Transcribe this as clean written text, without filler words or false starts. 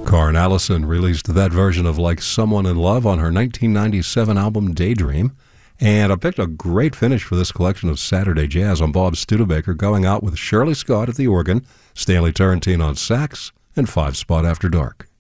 Karen Allison released that version of Like Someone in Love on her 1997 album Daydream. And I picked a great finish for this collection of Saturday Jazz on Bob Studebaker, going out with Shirley Scott at the organ, Stanley Turrentine on sax, and Five Spot After Dark.